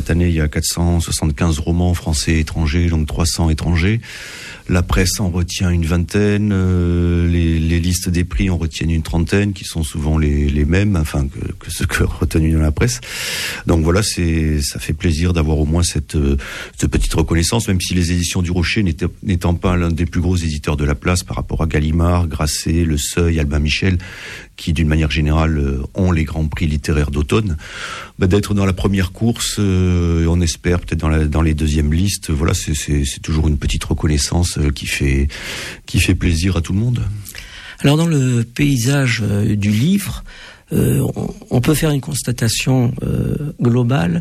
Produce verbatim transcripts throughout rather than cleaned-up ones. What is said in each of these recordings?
cette année, il y a quatre cent soixante-quinze romans français et étrangers, donc trois cents étrangers. La presse en retient une vingtaine, euh, les, les listes des prix en retiennent une trentaine, qui sont souvent les, les mêmes, enfin que, que ceux que retenus dans la presse. Donc voilà, c'est, ça fait plaisir d'avoir au moins cette, euh, cette petite reconnaissance, même si les éditions du Rocher n'étaient, n'étant pas l'un des plus gros éditeurs de la place par rapport à Gallimard, Grasset, Le Seuil, Albin Michel, qui d'une manière générale euh, ont les grands prix littéraires d'automne, bah, d'être dans la première course, euh, on espère peut-être dans, la, dans les deuxièmes listes, voilà, c'est, c'est, c'est toujours une petite reconnaissance qui fait, qui fait plaisir à tout le monde. Alors dans le paysage euh, du livre, euh, on, on peut faire une constatation euh, globale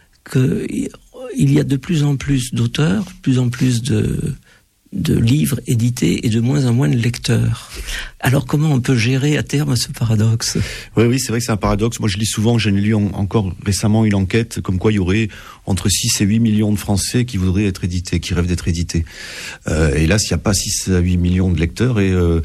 qu'il y a de plus en plus d'auteurs, de plus en plus de, de livres édités et de moins en moins de lecteurs. Alors comment on peut gérer à terme ce paradoxe ? Oui, oui, c'est vrai que c'est un paradoxe. Moi je lis souvent, j'en ai lu en, encore récemment une enquête comme quoi il y aurait entre six et huit millions de Français qui voudraient être édités, qui rêvent d'être édités. Euh, et là, s'il n'y a pas six à huit millions de lecteurs, et euh,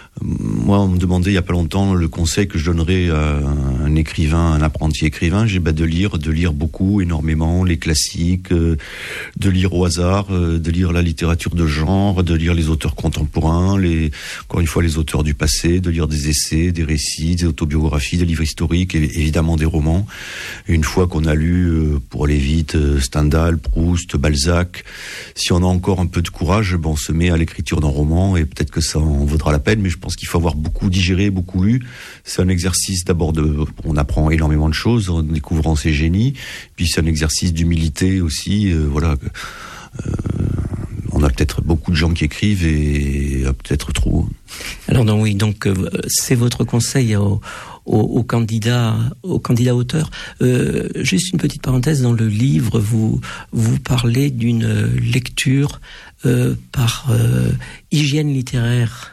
moi, on me demandait il y a pas longtemps le conseil que je donnerais à un écrivain, un apprenti écrivain, j'ai bah, de lire, de lire beaucoup, énormément, les classiques, euh, de lire au hasard, euh, de lire la littérature de genre, de lire les auteurs contemporains, les, encore une fois les auteurs du passé, de lire des essais, des récits, des autobiographies, des livres historiques, et évidemment des romans. Et une fois qu'on a lu, euh, pour aller vite, euh, Stendhal, Proust, Balzac, si on a encore un peu de courage, bon, on se met à l'écriture d'un roman et peut-être que ça en vaudra la peine, mais je Je pense qu'il faut avoir beaucoup digéré, beaucoup lu. C'est un exercice d'abord de, on apprend énormément de choses en découvrant ses génies. Puis c'est un exercice d'humilité aussi. Euh, voilà, euh, on a peut-être beaucoup de gens qui écrivent et euh, peut-être trop. Alors donc oui, donc euh, c'est votre conseil aux au, au candidats, aux candidats auteurs. Euh, juste une petite parenthèse, dans le livre, vous vous parlez d'une lecture euh, par euh, hygiène littéraire.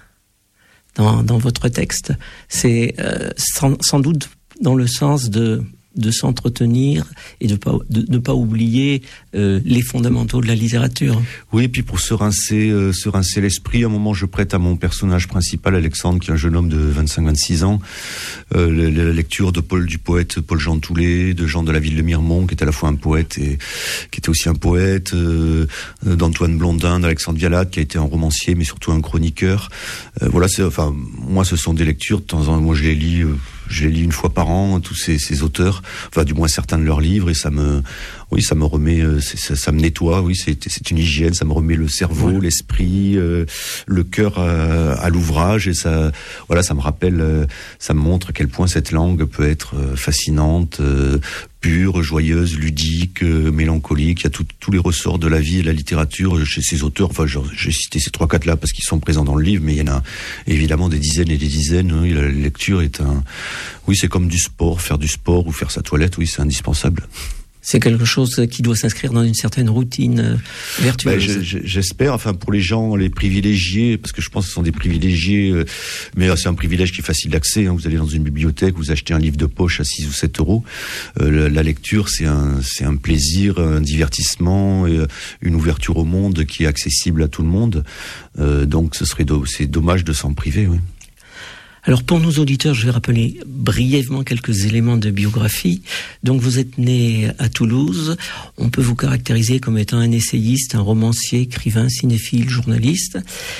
Dans, dans votre texte, c'est euh, sans, sans doute dans le sens de, de s'entretenir et de pas de ne pas oublier euh, les fondamentaux de la littérature. Oui, et puis pour se rincer, euh, se rincer l'esprit, à un moment je prête à mon personnage principal, Alexandre, qui est un jeune homme de vingt-cinq à vingt-six ans, euh, la, la lecture de Paul, du poète Paul-Jean Toulet, de Jean de la Ville de Mirmont, qui est à la fois un poète et qui était aussi un poète, euh, d'Antoine Blondin, d'Alexandre Vialat, qui a été un romancier, mais surtout un chroniqueur. Euh, voilà, c'est, enfin, moi, ce sont des lectures, de temps en temps, moi je les lis, euh, je les lis une fois par an, tous ces, ces auteurs, enfin du moins certains de leurs livres, et ça me, oui, ça me remet, c'est, ça, ça me nettoie, oui, c'est, c'est une hygiène, ça me remet le cerveau, ouais. l'esprit, euh, le cœur à, à l'ouvrage, et ça, voilà, ça me rappelle, euh, ça me montre à quel point cette langue peut être euh, fascinante, euh, pure, joyeuse, ludique, euh, mélancolique. Il y a tous les ressorts de la vie et de la littérature chez ces auteurs. Enfin, j'ai cité ces trois, quatre là parce qu'ils sont présents dans le livre, mais il y en a évidemment des dizaines et des dizaines. Oui, la lecture est un, oui, c'est comme du sport, faire du sport ou faire sa toilette. Oui, c'est indispensable. C'est quelque chose qui doit s'inscrire dans une certaine routine vertueuse. Ben, je, je, j'espère, enfin pour les gens, les privilégiés, parce que je pense que ce sont des privilégiés, euh, mais euh, c'est un privilège qui est facile d'accès. Hein, vous allez dans une bibliothèque, vous achetez un livre de poche à six ou sept euros. Euh, la, la lecture, c'est un, c'est un plaisir, un divertissement, euh, une ouverture au monde qui est accessible à tout le monde. Euh, donc ce serait do- c'est dommage de s'en priver. Oui. Alors pour nos auditeurs, je vais rappeler brièvement quelques éléments de biographie. Donc vous êtes né à Toulouse. On peut vous caractériser comme étant un essayiste, un romancier, écrivain, cinéphile, journaliste.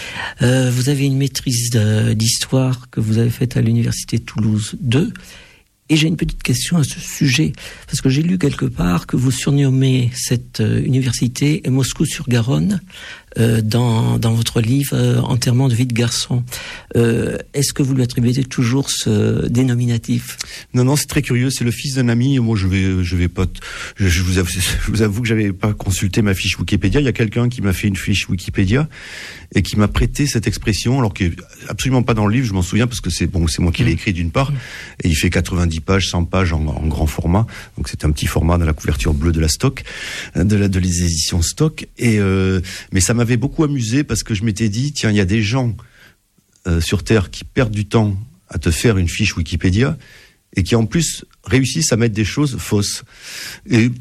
Euh, vous avez une maîtrise de, d'histoire que vous avez faite à l'université de Toulouse deux. Et j'ai une petite question à ce sujet, parce que j'ai lu quelque part que vous surnommez cette euh, université Moscou-sur-Garonne euh, dans, dans votre livre euh, Enterrement de vie de garçon. Euh, est-ce que vous lui attribuez toujours ce dénominatif ? Non, non, c'est très curieux. C'est le fils d'un ami. Moi, je vais, je vais pas. T- je, je, vous avoue, je vous avoue que j'avais pas consulté ma fiche Wikipédia. Il y a quelqu'un qui m'a fait une fiche Wikipédia et qui m'a prêté cette expression, alors qui est absolument pas dans le livre. Je m'en souviens parce que c'est bon, c'est moi qui l'ai écrit d'une part, et il fait quatre-vingt-dix pages, cent pages en, en grand format. Donc c'est un petit format dans la couverture bleue de la Stock, de la de les éditions Stock. Et euh, mais ça m'avait beaucoup amusé parce que je m'étais dit, tiens, il y a des gens euh, sur Terre qui perdent du temps à te faire une fiche Wikipédia et qui en plus réussissent à mettre des choses fausses. Et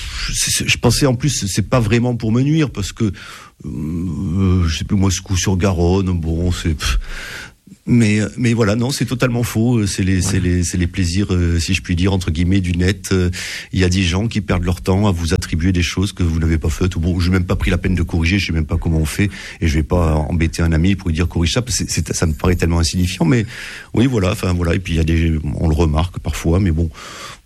je, je pensais en plus, c'est pas vraiment pour me nuire parce que euh, je sais plus, Moscou sur Garonne, bon, c'est. Pff, Mais mais voilà, non, c'est totalement faux. C'est les voilà. c'est les c'est les plaisirs, euh, si je puis dire entre guillemets, du net. Il euh, y a des gens qui perdent leur temps à vous attribuer des choses que vous n'avez pas faites. Ou bon, je n'ai même pas pris la peine de corriger. Je sais même pas comment on fait, et je vais pas embêter un ami pour lui dire corrige ça. Parce que c'est, c'est, ça me paraît tellement insignifiant. Mais oui, voilà. Enfin voilà. Et puis il y a des, on le remarque parfois, mais bon.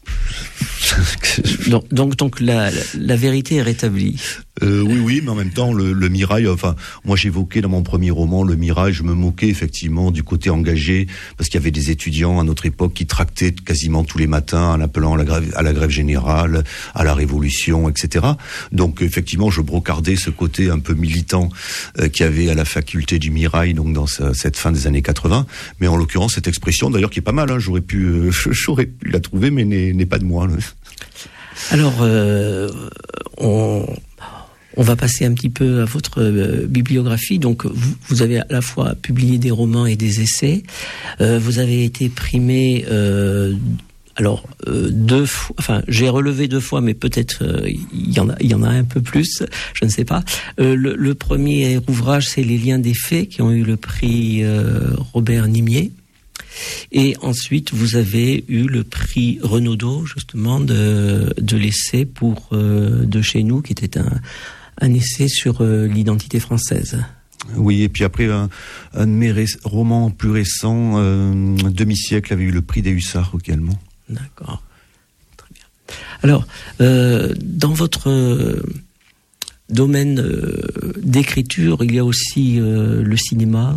donc, donc, donc la, la vérité est rétablie. Euh, oui, oui, mais en même temps, le, le Mirail, enfin, moi j'évoquais dans mon premier roman le Mirail, je me moquais effectivement du côté engagé, parce qu'il y avait des étudiants à notre époque qui tractaient quasiment tous les matins en appelant à la grève, à la grève générale, à la révolution, et cetera. Donc effectivement, je brocardais ce côté un peu militant euh, qu'il y avait à la faculté du Mirail, donc dans sa, cette fin des années quatre-vingts. Mais en l'occurrence, cette expression, d'ailleurs, qui est pas mal, hein, j'aurais pu, euh, j'aurais pu la trouver, mais n'est, n'est pas de moi. Là. Alors, euh, on... On va passer un petit peu à votre euh, bibliographie. Donc, vous, vous avez à la fois publié des romans et des essais. Euh, vous avez été primé, euh, alors euh, deux fois. Enfin, j'ai relevé deux fois, mais peut-être euh, il y en a, il y en a un peu plus. Je ne sais pas. Euh, le, le premier ouvrage, c'est Les Liens des Faits, qui ont eu le prix euh, Robert Nimier. Et ensuite, vous avez eu le prix Renaudot, justement, de, de l'essai pour euh, De Chez Nous, qui était un un essai sur euh, l'identité française. Oui, et puis après, un, un de mes ré- romans plus récents, euh, Demi-siècle, avait eu le prix des Hussards également. D'accord. Très bien. Alors, euh, dans votre euh, domaine euh, d'écriture, il y a aussi euh, le cinéma.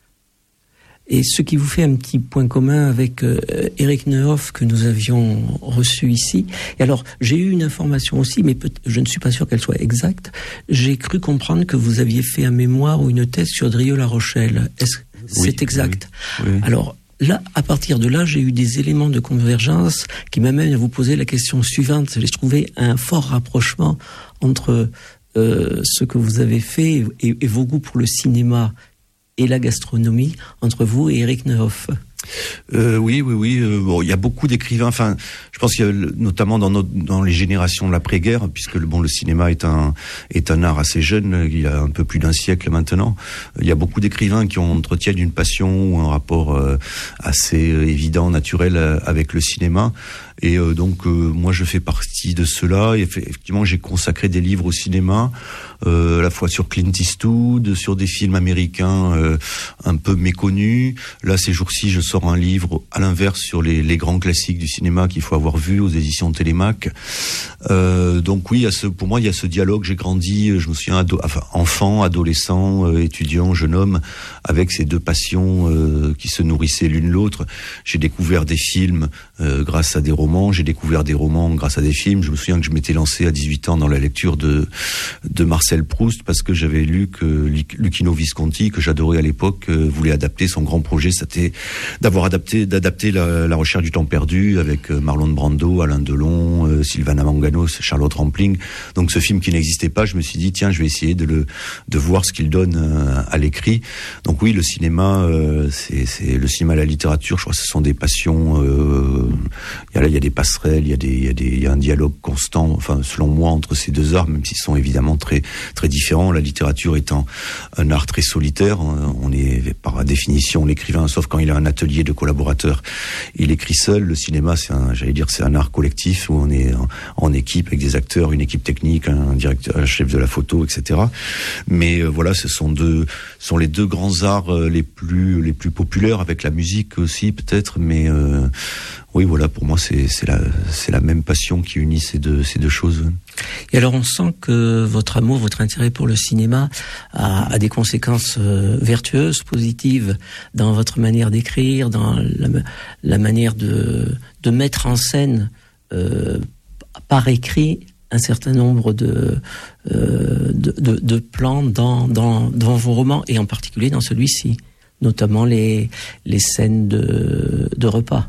Et ce qui vous fait un petit point commun avec euh, Éric Neuhoff que nous avions reçu ici. Et alors, j'ai eu une information aussi, mais peut- je ne suis pas sûr qu'elle soit exacte. J'ai cru comprendre que vous aviez fait un mémoire ou une thèse sur Drieux-La Rochelle. Est-ce que oui, c'est exact? Oui, oui. Alors, là, à partir de là, j'ai eu des éléments de convergence qui m'amènent à vous poser la question suivante. J'ai trouvé un fort rapprochement entre euh, ce que vous avez fait et, et vos goûts pour le cinéma et la gastronomie, entre vous et Éric Neuhoff. Euh, oui, oui, oui. Euh, bon, il y a beaucoup d'écrivains. Enfin, je pense qu'il y a notamment dans notre, dans les générations de l'après-guerre, puisque le bon, le cinéma est un est un art assez jeune. Il y a un peu plus d'un siècle maintenant. Il y a beaucoup d'écrivains qui ont entretiennent une passion ou un rapport euh, assez évident, naturel euh, avec le cinéma. Et euh, donc, euh, moi, je fais partie de ceux-là. Et effectivement, j'ai consacré des livres au cinéma, euh, à la fois sur Clint Eastwood, sur des films américains euh, un peu méconnus. Là, ces jours-ci, je sors un livre, à l'inverse, sur les, les grands classiques du cinéma qu'il faut avoir vu aux éditions Télémac. Euh, donc oui, il y a ce, pour moi, il y a ce dialogue. J'ai grandi, je me souviens, ado, enfin, enfant, adolescent, euh, étudiant, jeune homme, avec ces deux passions euh, qui se nourrissaient l'une l'autre. J'ai découvert des films euh, grâce à des romans. J'ai découvert des romans grâce à des films. Je me souviens que je m'étais lancé à dix-huit ans dans la lecture de de Marcel Proust parce que j'avais lu que Luchino Visconti, que j'adorais à l'époque, euh, voulait adapter son grand projet, c'était d'avoir adapté d'adapter la, la Recherche du temps perdu avec euh, Marlon Brando, Alain Delon, euh, Sylvana Manganos, Charlotte Rampling. Donc ce film qui n'existait pas, je me suis dit tiens, je vais essayer de le de voir ce qu'il donne euh, à l'écrit. Donc oui, le cinéma, euh, c'est c'est le cinéma et la littérature. Je crois que ce sont des passions. Euh, il y a là, il y a des passerelles, il y a des, il y a des, il y a un dialogue constant. Enfin, selon moi, entre ces deux arts, même s'ils sont évidemment très, très différents. La littérature étant un art très solitaire, on est par définition l'écrivain, sauf quand il a un atelier de collaborateurs, il écrit seul. Le cinéma, c'est un, j'allais dire, c'est un art collectif où on est en, en équipe avec des acteurs, une équipe technique, un directeur, un chef de la photo, et cetera. Mais euh, voilà, ce sont deux, sont les deux grands arts euh, les plus, les plus populaires, avec la musique aussi peut-être, mais euh, oui, voilà, pour moi, c'est, c'est la, c'est la même passion qui unit ces deux, ces deux choses. Et alors, on sent que votre amour, votre intérêt pour le cinéma a, a des conséquences euh, vertueuses, positives dans votre manière d'écrire, dans la, la manière de, de mettre en scène euh, par écrit un certain nombre de, euh, de, de, de plans dans, dans, dans vos romans, et en particulier dans celui-ci, notamment les, les scènes de, de repas.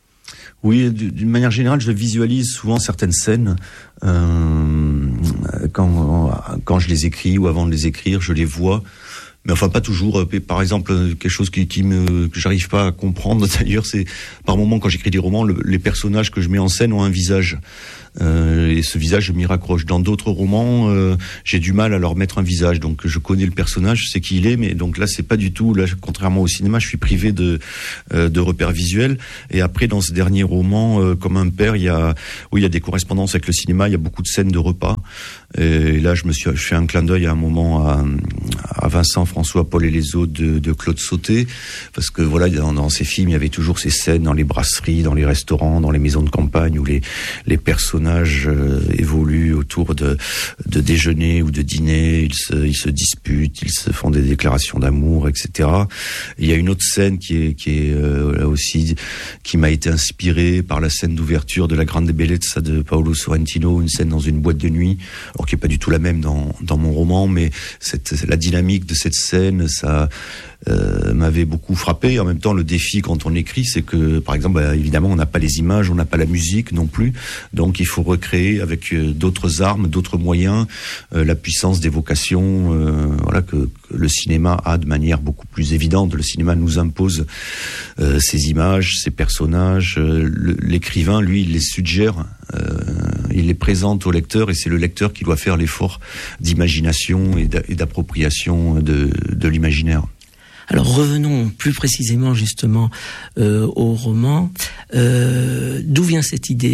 Oui, d'une manière générale, je visualise souvent certaines scènes euh, quand quand je les écris ou avant de les écrire, je les vois, mais enfin pas toujours. Par exemple, quelque chose qui, qui me que j'arrive pas à comprendre d'ailleurs, c'est par moment quand j'écris des romans, le, les personnages que je mets en scène ont un visage. Euh, et ce visage, je m'y raccroche. Dans d'autres romans, euh, j'ai du mal à leur mettre un visage. Donc, je connais le personnage, je sais qui il est, mais donc là, c'est pas du tout. Là, contrairement au cinéma, je suis privé de euh, de repères visuels. Et après, dans ce dernier roman, euh, comme un père, il y a, oui, il y a des correspondances avec le cinéma. Il y a beaucoup de scènes de repas. Et là, je me suis, je fais un clin d'œil à un moment à, à Vincent, François, Paul et les autres de, de Claude Sauté, parce que voilà, dans, dans ces films, il y avait toujours ces scènes dans les brasseries, dans les restaurants, dans les maisons de campagne où les les personnages euh, évoluent autour de de déjeuner ou de dîner, ils se ils se disputent, ils se font des déclarations d'amour, et cetera. Il y a une autre scène qui est qui est euh, là aussi qui m'a été inspirée par la scène d'ouverture de La Grande Bellezza de Paolo Sorrentino, une scène dans une boîte de nuit. Alors qui est pas du tout la même dans dans mon roman, mais cette la dynamique de cette scène, ça euh, m'avait beaucoup frappé. En même temps, le défi quand on écrit, c'est que, par exemple, bah, évidemment, on n'a pas les images, on n'a pas la musique non plus, donc il faut recréer avec euh, d'autres armes, d'autres moyens, euh, la puissance d'évocation, euh, voilà que, que le cinéma a de manière beaucoup plus évidente. Le cinéma nous impose euh, ces images, ces personnages. Euh, le, l'écrivain, lui, il les suggère. Euh, il les présente au lecteur et c'est le lecteur qui doit faire l'effort d'imagination et d'appropriation de, de l'imaginaire. Alors revenons plus précisément justement euh, au roman. Euh, d'où vient cette idée ?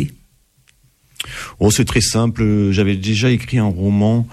Oh, c'est très simple. J'avais déjà écrit un roman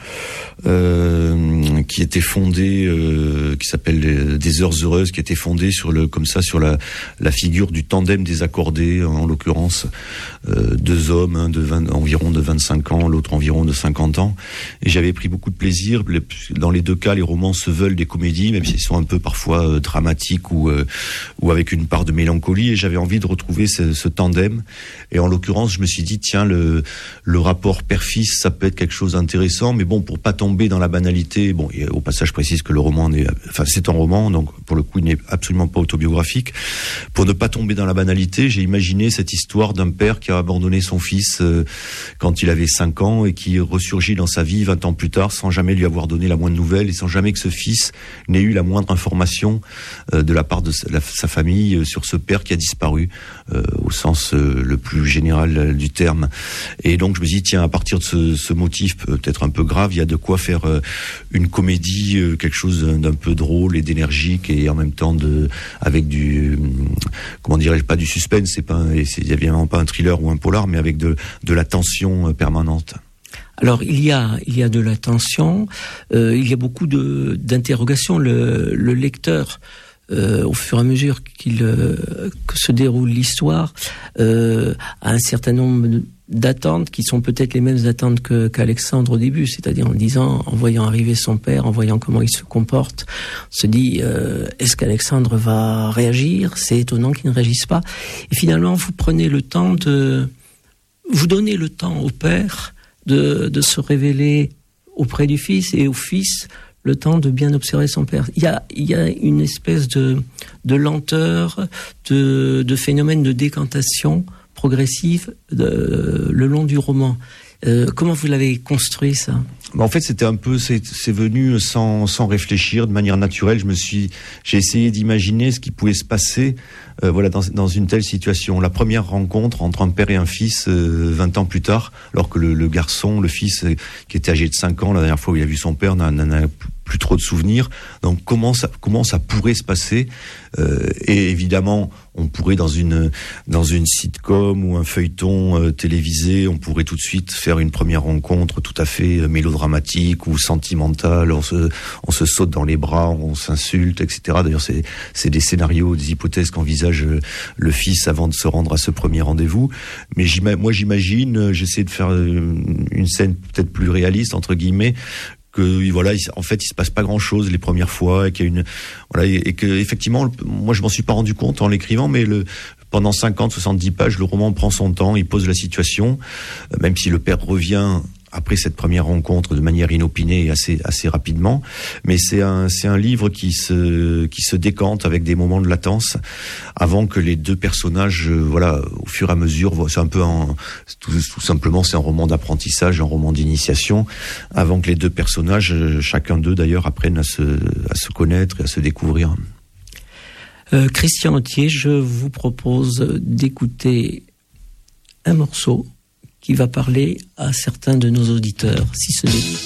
euh, qui était fondé, euh, qui s'appelle Des heures heureuses, qui était fondé sur le, comme ça, sur la, la figure du tandem des accordés, en l'occurrence euh, deux hommes, un de vingt, environ de vingt-cinq ans, l'autre environ de cinquante ans. Et j'avais pris beaucoup de plaisir. Dans les deux cas, les romans se veulent des comédies, même s'ils sont un peu parfois euh, dramatiques ou euh, ou avec une part de mélancolie. Et j'avais envie de retrouver ce, ce tandem. Et en l'occurrence, je me suis dit, tiens, le Le rapport père-fils, ça peut être quelque chose d'intéressant, mais bon, pour pas tomber dans la banalité, bon, et au passage, je précise que le roman n'est, enfin, c'est un roman, donc pour le coup, il n'est absolument pas autobiographique. Pour ne pas tomber dans la banalité, j'ai imaginé cette histoire d'un père qui a abandonné son fils euh, quand il avait cinq ans et qui ressurgit dans sa vie vingt ans plus tard sans jamais lui avoir donné la moindre nouvelle et sans jamais que ce fils n'ait eu la moindre information euh, de la part de sa, la, sa famille euh, sur ce père qui a disparu euh, au sens euh, le plus général euh, du terme. Et donc je me dis, tiens, à partir de ce, ce motif peut-être un peu grave, il y a de quoi faire euh, une comédie, euh, quelque chose d'un peu drôle et d'énergique et en même temps de, avec du, comment dirais-je, pas du suspense, c'est pas, un, c'est évidemment pas un thriller ou un polar, mais avec de, de la tension euh, permanente. Alors il y a il y a de la tension, euh, il y a beaucoup de d'interrogations. Le, le lecteur, euh, au fur et à mesure qu'il euh, que se déroule l'histoire, euh, a un certain nombre de d'attentes qui sont peut-être les mêmes attentes que qu'Alexandre au début, c'est-à-dire en disant, en voyant arriver son père, en voyant comment il se comporte, on se dit euh, est-ce qu'Alexandre va réagir ? C'est étonnant qu'il ne réagisse pas. Et finalement, vous prenez le temps de vous donnez le temps au père de de se révéler auprès du fils et au fils le temps de bien observer son père. Il y a il y a une espèce de de lenteur, de de phénomène de décantation progressive de, le long du roman. Euh, comment vous l'avez construit, ça ? En fait, c'était un peu, c'est, c'est venu sans, sans réfléchir, de manière naturelle. Je me suis, j'ai essayé d'imaginer ce qui pouvait se passer, euh, voilà, dans, dans une telle situation. La première rencontre entre un père et un fils, euh, vingt ans plus tard, alors que le, le garçon, le fils, euh, qui était âgé de cinq ans, la dernière fois où il a vu son père, n'en a plus trop de souvenirs. Donc, comment ça, comment ça pourrait se passer ? euh, Et évidemment, on pourrait dans une dans une sitcom ou un feuilleton euh, télévisé, on pourrait tout de suite faire une première rencontre tout à fait euh, mélodramatique ou sentimentale. On se on se saute dans les bras, on s'insulte, et cetera. D'ailleurs, c'est c'est des scénarios, des hypothèses qu'envisage euh, le fils avant de se rendre à ce premier rendez-vous. Mais j'ima- moi, j'imagine, euh, j'essaie de faire euh, une scène peut-être plus réaliste entre guillemets. Que voilà, il, en fait, il se passe pas grand-chose les premières fois et qu'il y a une voilà et, et que effectivement, moi je m'en suis pas rendu compte en l'écrivant, mais le pendant cinquante, soixante-dix pages, le roman prend son temps, il pose la situation, même si le père revient après cette première rencontre de manière inopinée et assez assez rapidement, mais c'est un c'est un livre qui se qui se décante avec des moments de latence avant que les deux personnages euh, voilà au fur et à mesure, c'est un peu un, tout, tout simplement c'est un roman d'apprentissage, un roman d'initiation, avant que les deux personnages, chacun d'eux d'ailleurs, apprennent à se à se connaître et à se découvrir. Euh, Christian Authier, je vous propose d'écouter un morceau qui va parler à certains de nos auditeurs, si ce n'est